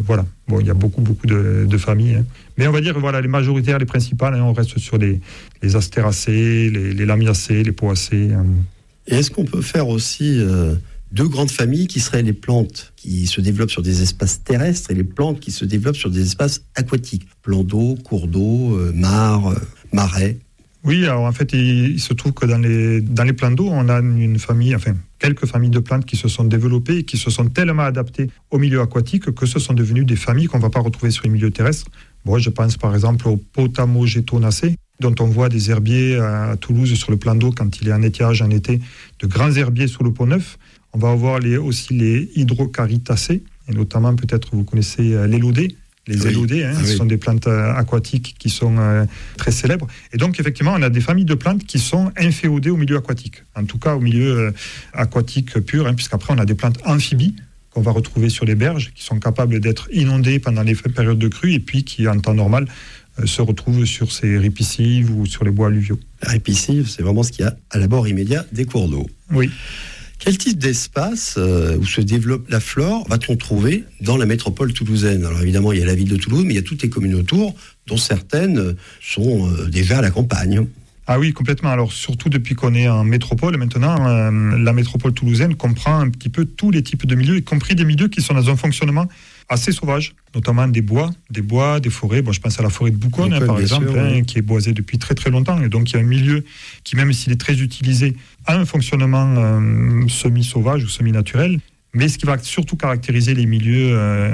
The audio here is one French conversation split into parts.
voilà. Bon, il y a beaucoup de familles. Hein. Mais on va dire, voilà, les majoritaires, les principales, hein, on reste sur les astéracées, les lamiacées, les poacées. Hein. Et est-ce qu'on peut faire aussi deux grandes familles qui seraient les plantes qui se développent sur des espaces terrestres et les plantes qui se développent sur des espaces aquatiques, plans d'eau, cours d'eau, mares, marais? Oui, alors en fait, il se trouve que dans les plans d'eau, on a quelques familles de plantes qui se sont développées et qui se sont tellement adaptées au milieu aquatique que ce sont devenues des familles qu'on ne va pas retrouver sur les milieux terrestres. Bon, je pense par exemple aux Potamogétonacées, dont on voit des herbiers à Toulouse sur le plan d'eau quand il est en étiage en été, de grands herbiers sous le Pont Neuf. On va avoir aussi les Hydrocaritacées, et notamment peut-être vous connaissez l'élodée. Les élodées, ce sont des plantes aquatiques qui sont très célèbres. Et donc, effectivement, on a des familles de plantes qui sont inféodées au milieu aquatique. En tout cas, au milieu aquatique pur, puisqu'après, on a des plantes amphibies qu'on va retrouver sur les berges, qui sont capables d'être inondées pendant les périodes de crue, et puis qui, en temps normal, se retrouvent sur ces ripiscives ou sur les bois alluviaux. La ripiscive, c'est vraiment ce qu'il y a à l'abord immédiat des cours d'eau. Oui. Quel type d'espace où se développe la flore va-t-on trouver dans la métropole toulousaine? Alors évidemment, il y a la ville de Toulouse, mais il y a toutes les communes autour, dont certaines sont déjà à la campagne. Ah oui, complètement. Alors surtout depuis qu'on est en métropole, maintenant, la métropole toulousaine comprend un petit peu tous les types de milieux, y compris des milieux qui sont dans un fonctionnement assez sauvage, notamment des bois, des forêts. Bon, je pense à la forêt de Bouconne, par exemple, qui est boisée depuis très très longtemps. Et donc il y a un milieu qui, même s'il est très utilisé, a un fonctionnement semi-sauvage ou semi-naturel. Mais ce qui va surtout caractériser les milieux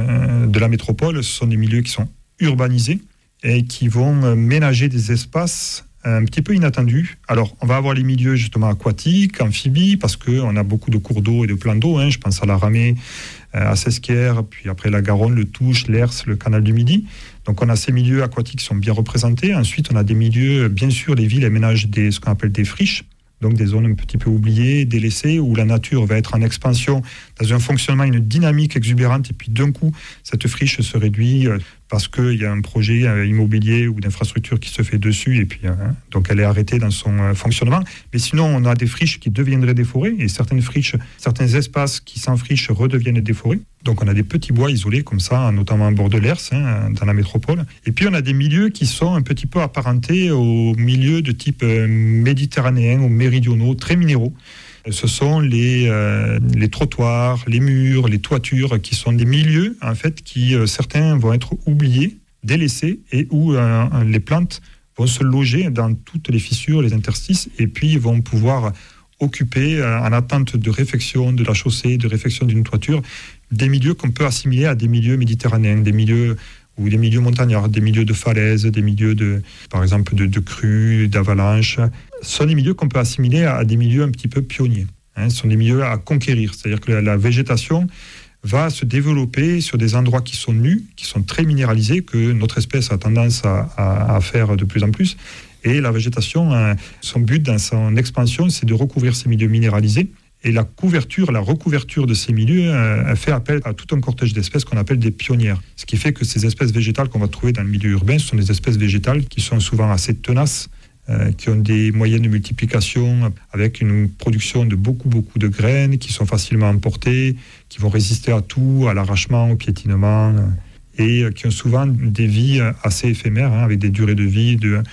de la métropole, ce sont des milieux qui sont urbanisés et qui vont ménager des espaces un petit peu inattendus. Alors, on va avoir les milieux justement aquatiques, amphibies, parce qu'on a beaucoup de cours d'eau et de plans d'eau. Je pense à la Ramée, à Sesquières, puis après la Garonne, le Touche, l'Hers, le canal du Midi. Donc on a ces milieux aquatiques qui sont bien représentés. Ensuite, on a des milieux, bien sûr, les villes aménagent ce qu'on appelle des friches, donc des zones un petit peu oubliées, délaissées, où la nature va être en expansion, dans un fonctionnement, une dynamique exubérante, et puis d'un coup, cette friche se réduit parce qu'il y a un projet immobilier ou d'infrastructure qui se fait dessus, et puis donc elle est arrêtée dans son fonctionnement. Mais sinon, on a des friches qui deviendraient des forêts, et certaines friches, certains espaces qui s'enfrichent redeviennent des forêts. Donc on a des petits bois isolés comme ça, notamment à bord de l'Hers, dans la métropole. Et puis on a des milieux qui sont un petit peu apparentés aux milieux de type méditerranéen ou méridionaux, très minéraux. Ce sont les trottoirs, les murs, les toitures, qui sont des milieux en fait qui certains vont être oubliés, délaissés, et où les plantes vont se loger dans toutes les fissures, les interstices, et puis vont pouvoir occuper en attente de réfection de la chaussée, de réfection d'une toiture, des milieux qu'on peut assimiler à des milieux méditerranéens, des milieux ou des milieux montagnards, des milieux de falaises, des milieux par exemple de crues, d'avalanches. Ce sont des milieux qu'on peut assimiler à des milieux un petit peu pionniers. Ce sont des milieux à conquérir, c'est-à-dire que la végétation va se développer sur des endroits qui sont nus, qui sont très minéralisés, que notre espèce a tendance à faire de plus en plus. Et la végétation, son but dans son expansion, c'est de recouvrir ces milieux minéralisés. Et la recouverture de ces milieux fait appel à tout un cortège d'espèces qu'on appelle des pionnières. Ce qui fait que ces espèces végétales qu'on va trouver dans le milieu urbain, ce sont des espèces végétales qui sont souvent assez tenaces, qui ont des moyens de multiplication avec une production de beaucoup de graines, qui sont facilement emportées, qui vont résister à tout, à l'arrachement, au piétinement, et qui ont souvent des vies assez éphémères, avec des durées de vie de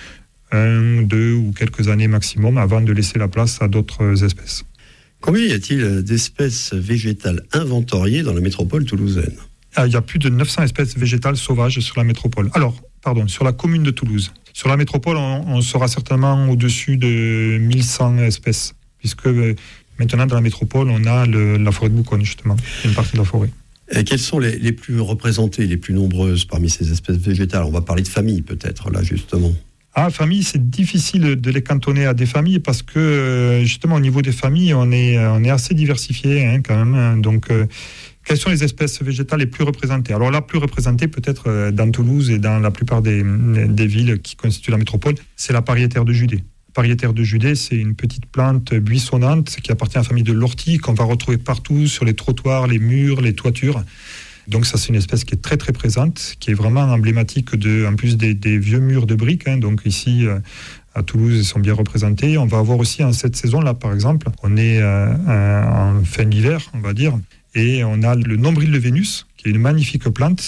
1, 2 ou quelques années maximum avant de laisser la place à d'autres espèces. Combien y a-t-il d'espèces végétales inventoriées dans la métropole toulousaine? Il y a plus de 900 espèces végétales sauvages sur la métropole. Sur la commune de Toulouse. Sur la métropole, on sera certainement au-dessus de 1100 espèces, puisque maintenant dans la métropole, on a la forêt de Bouconne, justement, une partie de la forêt. Et quelles sont les plus représentées, les plus nombreuses parmi ces espèces végétales? On va parler de familles peut-être, là, justement. Familles, c'est difficile de les cantonner à des familles parce que, justement, au niveau des familles, on est assez diversifié quand même. Donc, quelles sont les espèces végétales les plus représentées? Alors, la plus représentée, peut-être dans Toulouse et dans la plupart des villes qui constituent la métropole, c'est la pariétaire de Judée. La pariétaire de Judée, c'est une petite plante buissonnante qui appartient à la famille de l'ortie, qu'on va retrouver partout sur les trottoirs, les murs, les toitures. Donc ça, c'est une espèce qui est très très présente, qui est vraiment emblématique en plus des vieux murs de briques. Donc ici, à Toulouse, ils sont bien représentés. On va avoir aussi en cette saison-là, par exemple, on est en fin d'hiver, on va dire, et on a le nombril de Vénus, qui est une magnifique plante.